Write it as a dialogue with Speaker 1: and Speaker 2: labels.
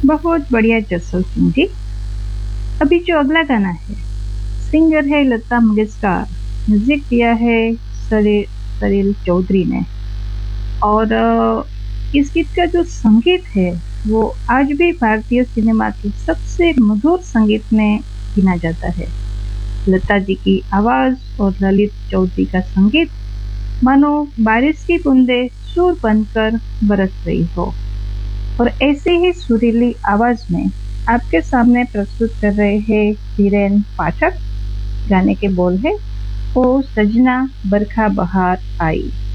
Speaker 1: बहुत बढ़िया जसवंत सिंह जी। अभी जो अगला गाना है, सिंगर है लता मंगेशकर, म्यूजिक दिया है सलील चौधरी ने। और इस गीत का जो संगीत है वो आज भी भारतीय सिनेमा के सबसे मधुर संगीत में गिना जाता है। लता जी की आवाज और ललित चौधरी का संगीत मानो बारिश की बूंदे सुर बनकर बरस रही हो। और ऐसे ही सुरीली आवाज में आपके सामने प्रस्तुत कर रहे हैं धीरेन पाठक। गाने के बोल है, ओ सजना बरखा बहार आई।